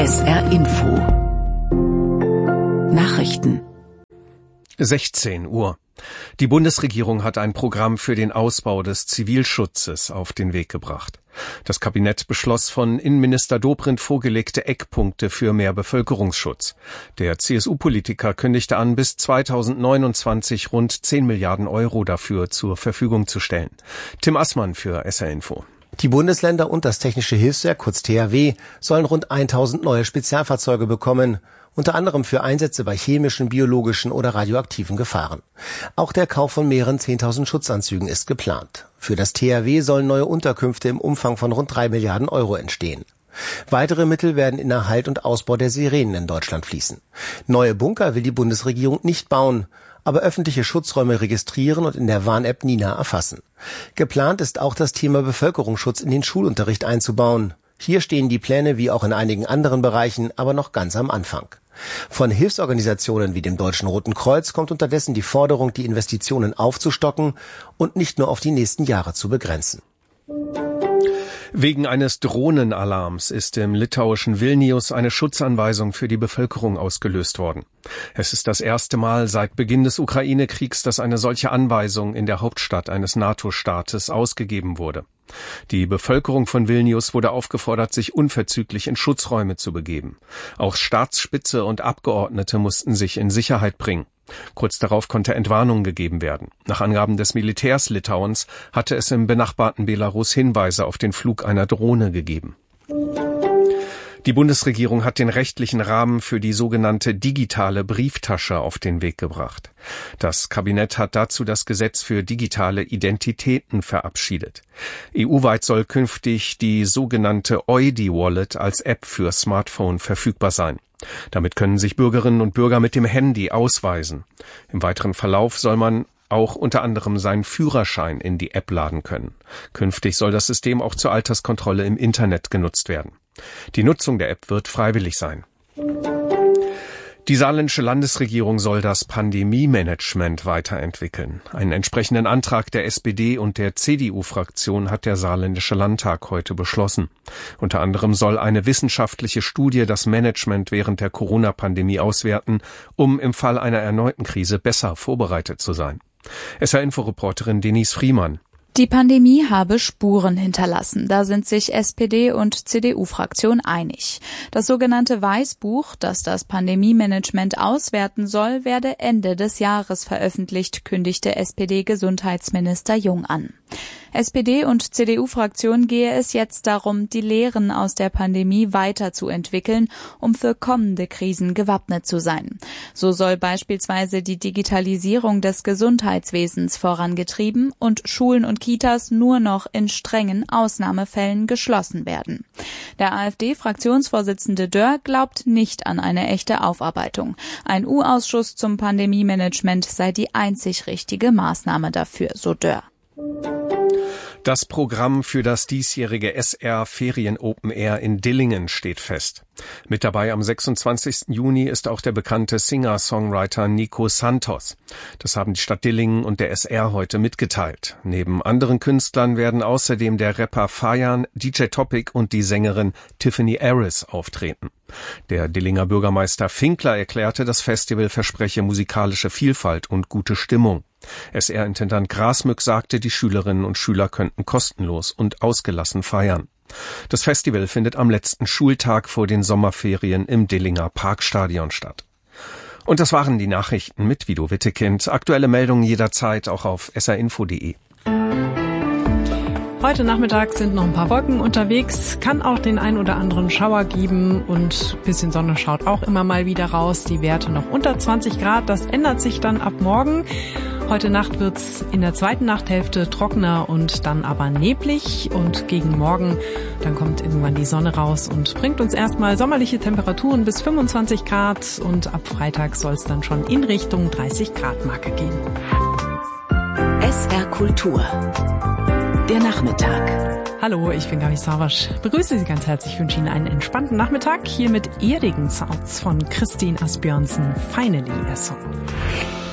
SR Info Nachrichten 16 Uhr. Die Bundesregierung hat ein Programm für den Ausbau des Zivilschutzes auf den Weg gebracht. Das Kabinett beschloss von Innenminister Dobrindt vorgelegte Eckpunkte für mehr Bevölkerungsschutz. Der CSU-Politiker kündigte an, bis 2029 rund 10 Milliarden Euro dafür zur Verfügung zu stellen. Tim Assmann für SR Info. Die Bundesländer und das Technische Hilfswerk, kurz THW, sollen rund 1000 neue Spezialfahrzeuge bekommen, unter anderem für Einsätze bei chemischen, biologischen oder radioaktiven Gefahren. Auch der Kauf von mehreren 10.000 Schutzanzügen ist geplant. Für das THW sollen neue Unterkünfte im Umfang von rund 3 Milliarden Euro entstehen. Weitere Mittel werden in Erhalt und Ausbau der Sirenen in Deutschland fließen. Neue Bunker will die Bundesregierung nicht bauen, aber öffentliche Schutzräume registrieren und in der Warn-App Nina erfassen. Geplant ist auch, das Thema Bevölkerungsschutz in den Schulunterricht einzubauen. Hier stehen die Pläne wie auch in einigen anderen Bereichen aber noch ganz am Anfang. Von Hilfsorganisationen wie dem Deutschen Roten Kreuz kommt unterdessen die Forderung, die Investitionen aufzustocken und nicht nur auf die nächsten Jahre zu begrenzen. Wegen eines Drohnenalarms ist im litauischen Vilnius eine Schutzanweisung für die Bevölkerung ausgelöst worden. Es ist das erste Mal seit Beginn des Ukraine-Kriegs, dass eine solche Anweisung in der Hauptstadt eines NATO-Staates ausgegeben wurde. Die Bevölkerung von Vilnius wurde aufgefordert, sich unverzüglich in Schutzräume zu begeben. Auch Staatsspitze und Abgeordnete mussten sich in Sicherheit bringen. Kurz darauf konnte Entwarnung gegeben werden. Nach Angaben des Militärs Litauens hatte es im benachbarten Belarus Hinweise auf den Flug einer Drohne gegeben. Die Bundesregierung hat den rechtlichen Rahmen für die sogenannte digitale Brieftasche auf den Weg gebracht. Das Kabinett hat dazu das Gesetz für digitale Identitäten verabschiedet. EU-weit soll künftig die sogenannte Eudi-Wallet als App für Smartphone verfügbar sein. Damit können sich Bürgerinnen und Bürger mit dem Handy ausweisen. Im weiteren Verlauf soll man auch unter anderem seinen Führerschein in die App laden können. Künftig soll das System auch zur Alterskontrolle im Internet genutzt werden. Die Nutzung der App wird freiwillig sein. Die saarländische Landesregierung soll das Pandemie-Management weiterentwickeln. Einen entsprechenden Antrag der SPD und der CDU-Fraktion hat der saarländische Landtag heute beschlossen. Unter anderem soll eine wissenschaftliche Studie das Management während der Corona-Pandemie auswerten, um im Fall einer erneuten Krise besser vorbereitet zu sein. SR-Info-Reporterin Denise Friemann. Die Pandemie habe Spuren hinterlassen. Da sind sich SPD und CDU-Fraktion einig. Das sogenannte Weißbuch, das das Pandemie-Management auswerten soll, werde Ende des Jahres veröffentlicht, kündigte SPD-Gesundheitsminister Jung an. SPD- und CDU-Fraktion gehe es jetzt darum, die Lehren aus der Pandemie weiterzuentwickeln, um für kommende Krisen gewappnet zu sein. So soll beispielsweise die Digitalisierung des Gesundheitswesens vorangetrieben und Schulen und Kitas nur noch in strengen Ausnahmefällen geschlossen werden. Der AfD-Fraktionsvorsitzende Dörr glaubt nicht an eine echte Aufarbeitung. Ein U-Ausschuss zum Pandemie-Management sei die einzig richtige Maßnahme dafür, so Dörr. Das Programm für das diesjährige SR Ferien Open Air in Dillingen steht fest. Mit dabei am 26. Juni ist auch der bekannte Singer-Songwriter Nico Santos. Das haben die Stadt Dillingen und der SR heute mitgeteilt. Neben anderen Künstlern werden außerdem der Rapper Fayan, DJ Topic und die Sängerin Tiffany Harris auftreten. Der Dillinger Bürgermeister Finkler erklärte, das Festival verspreche musikalische Vielfalt und gute Stimmung. SR-Intendant Grasmück sagte, die Schülerinnen und Schüler könnten kostenlos und ausgelassen feiern. Das Festival findet am letzten Schultag vor den Sommerferien im Dillinger Parkstadion statt. Und das waren die Nachrichten mit Guido Wittekind. Aktuelle Meldungen jederzeit auch auf srinfo.de. Heute Nachmittag sind noch ein paar Wolken unterwegs, kann auch den ein oder anderen Schauer geben und ein bisschen Sonne schaut auch immer mal wieder raus. Die Werte noch unter 20 Grad, das ändert sich dann ab morgen. Heute Nacht wird's in der zweiten Nachthälfte trockener und dann aber neblig und gegen Morgen, dann kommt irgendwann die Sonne raus und bringt uns erstmal sommerliche Temperaturen bis 25 Grad und ab Freitag soll es dann schon in Richtung 30 Grad Marke gehen. SR Kultur. Der Nachmittag. Hallo, ich bin Gabi Savasch. Begrüße Sie ganz herzlich, wünsche Ihnen einen entspannten Nachmittag hier mit ehrigen Sounds von Christine Asbjørnsen, Finally a Song.